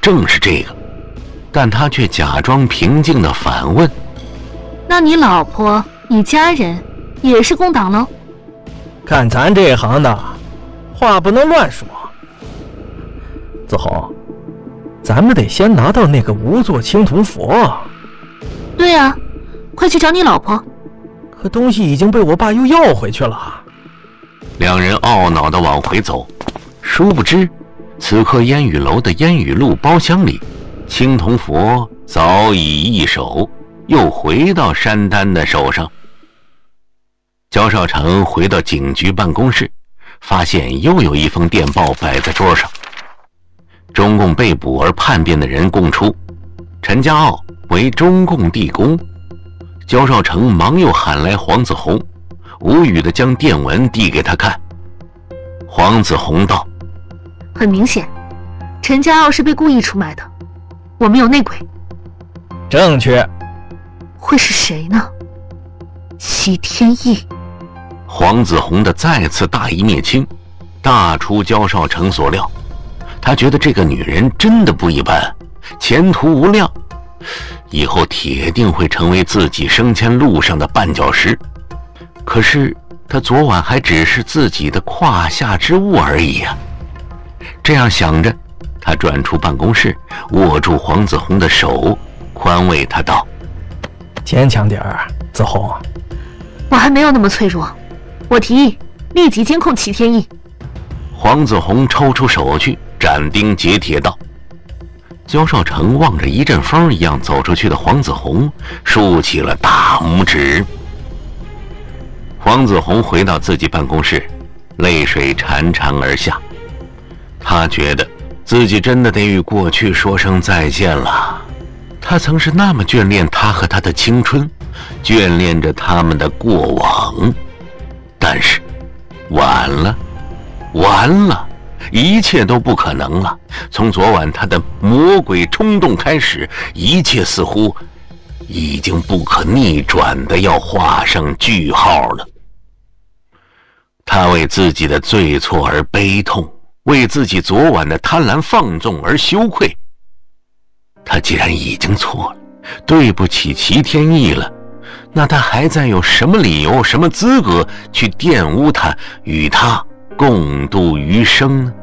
正是这个，但他却假装平静地反问： 那你老婆、你家人也是共党喽？ 看咱这行的，话不能乱说。子红，咱们得先拿到那个无座青铜佛。 对啊，快去找你老婆。 可东西已经被我爸又要回去了。 两人懊恼地往回走，殊不知此刻烟雨楼的烟雨路包厢里，青铜佛早已易手，又回到山丹的手上。焦少成回到警局办公室，发现又有一封电报摆在桌上。中共被捕而叛变的人供出，陈家傲为中共地宫。焦少成忙又喊来黄子红，无语地将电文递给他看。黄子红道： 很明显，陈家傲是被故意出卖的，我们有内鬼。 正确。 会是谁呢？齐天意。 黄子红的再次大义灭亲，大出焦少成所料。他觉得这个女人真的不一般，前途无量，以后铁定会成为自己升迁路上的绊脚石。可是他昨晚还只是自己的胯下之物而已啊！这样想着，他转出办公室，握住黄子红的手，宽慰他道： 坚强点儿，子红。 我还没有那么脆弱，我提议立即监控齐天意。 黄子红抽出手去，斩钉截铁道。焦少成望着一阵风一样走出去的黄子红，竖起了大拇指。黄子红回到自己办公室，泪水潺潺而下。他觉得自己真的得与过去说声再见了。他曾是那么眷恋他和他的青春，眷恋着他们的过往。但是晚了，完了，一切都不可能了。从昨晚他的魔鬼冲动开始，一切似乎已经不可逆转的要画上句号了。他为自己的罪错而悲痛，为自己昨晚的贪婪放纵而羞愧。他既然已经错了，对不起齐天意了，那他还再有什么理由、什么资格去玷污他，与他共度余生呢？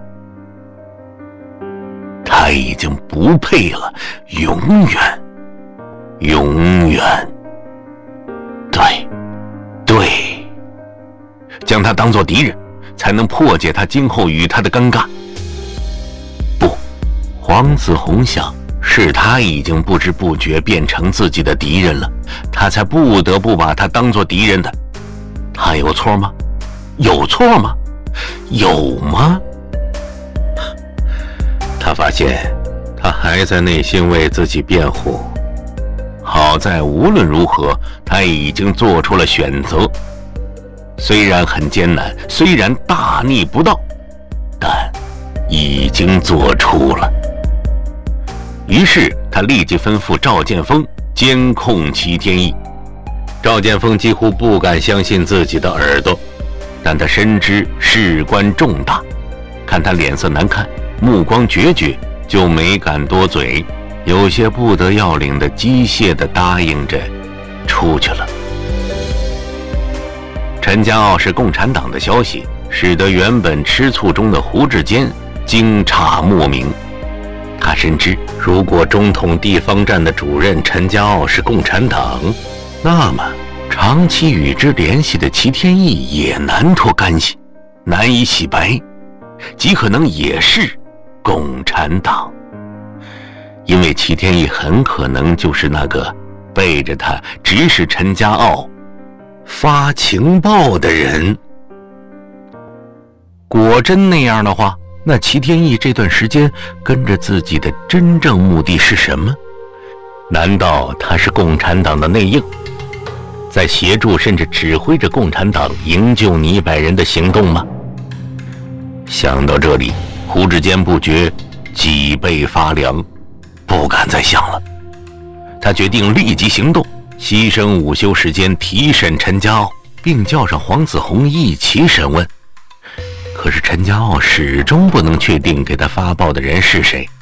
他已经不配了，永远，永远。对，将他当作敌人，才能破解他今后与他的尴尬。不，黄子红想，是他已经不知不觉变成自己的敌人了，他才不得不把他当作敌人的。他有错吗？有错吗？有吗？他发现他还在内心为自己辩护。好在无论如何，他已经做出了选择，虽然很艰难，虽然大逆不道，但已经做出了。于是他立即吩咐赵建峰监控齐天意。赵建峰几乎不敢相信自己的耳朵，但他深知事关重大，看他脸色难看，目光决绝，就没敢多嘴，有些不得要领的机械地答应着出去了。陈家傲是共产党的消息，使得原本吃醋中的胡志坚惊诧莫名。他深知，如果中统地方站的主任陈家傲是共产党，那么长期与之联系的齐天意也难脱干系，难以洗白，极可能也是共产党。因为齐天意很可能就是那个背着他指使陈家傲发情报的人。果真那样的话，那齐天意这段时间跟着自己的真正目的是什么？难道他是共产党的内应，在协助甚至指挥着共产党营救泥摆人的行动吗？想到这里，胡志坚不觉脊背发凉，不敢再想了。他决定立即行动，牺牲午休时间提审陈家傲，并叫上黄子红一起审问。可是陈家傲始终不能确定给他发报的人是谁，